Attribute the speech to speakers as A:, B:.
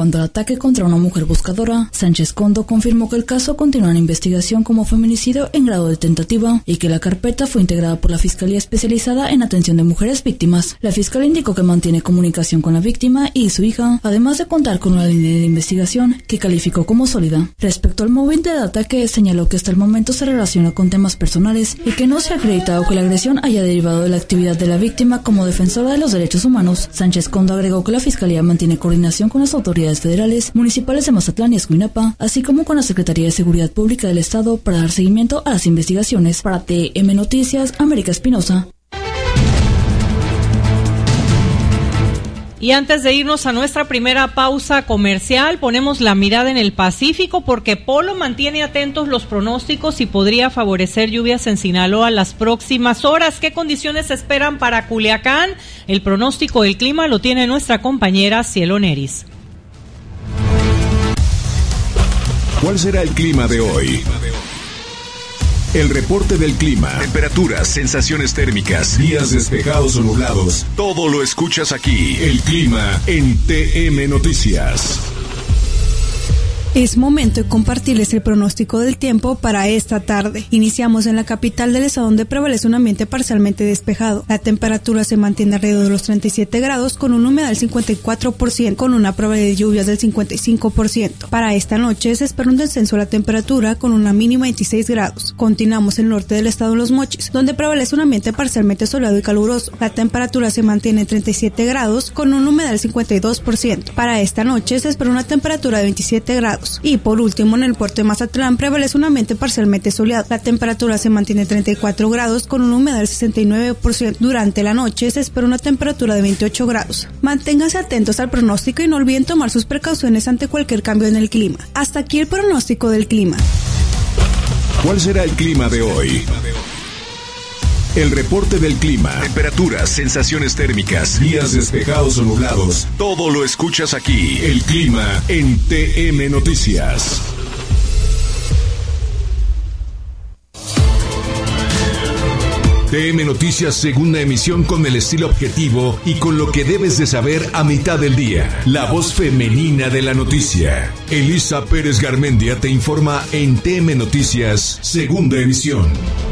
A: cuanto al ataque contra una mujer buscadora, Sánchez Condo confirmó que el caso continúa en investigación como feminicidio en grado de tentativa y que la carpeta fue integrada por la Fiscalía Especializada en Atención de Mujeres Víctimas. La fiscal indicó que mantiene comunicación con la víctima y su hija, además de contar con una línea de investigación que calificó como sólida. Respecto al móvil del ataque, señaló que hasta el momento se relaciona con temas personales y que no se ha acreditado que la agresión haya derivado de la actividad de la víctima como defensora de los derechos humanos. Sánchez Condo agregó que la Fiscalía mantiene coordinación con las autoridades federales, municipales de Mazatlán y Escuinapa, así como con la Secretaría de Seguridad Pública del Estado para dar seguimiento a las investigaciones. Para TM Noticias, América Espinosa.
B: Y antes de irnos a nuestra primera pausa comercial, ponemos la mirada en el Pacífico porque Polo mantiene atentos los pronósticos y podría favorecer lluvias en Sinaloa las próximas horas. ¿Qué condiciones esperan para Culiacán? El pronóstico del clima lo tiene nuestra compañera Cielo Neris.
C: ¿Cuál será el clima de hoy? El reporte del clima, temperaturas, sensaciones térmicas, días despejados o nublados. Todo lo escuchas aquí. El clima en TM Noticias.
D: Es momento de compartirles el pronóstico del tiempo para esta tarde. Iniciamos en la capital del estado, donde prevalece un ambiente parcialmente despejado. La temperatura se mantiene alrededor de los 37 grados con una humedad del 54%, con una probabilidad de lluvias del 55%. Para esta noche se espera un descenso de la temperatura con una mínima de 26 grados. Continuamos en el norte del estado de Los Mochis, donde prevalece un ambiente parcialmente soleado y caluroso. La temperatura se mantiene en 37 grados con una humedad del 52%. Para esta noche se espera una temperatura de 27 grados. Y por último, en el puerto de Mazatlán prevalece un ambiente parcialmente soleado. La temperatura se mantiene en 34 grados con una humedad del 69%. Durante la noche se espera una temperatura de 28 grados. Manténganse atentos al pronóstico y no olviden tomar sus precauciones ante cualquier cambio en el clima. Hasta aquí el pronóstico del clima.
C: ¿Cuál será el clima de hoy? El reporte del clima, temperaturas, sensaciones térmicas, días despejados o nublados. Todo lo escuchas aquí. El clima en TM Noticias. TM Noticias, segunda emisión, con el estilo objetivo y con lo que debes de saber a mitad del día. La voz femenina de la noticia. Elisa Pérez Garmendia te informa en TM Noticias, segunda emisión.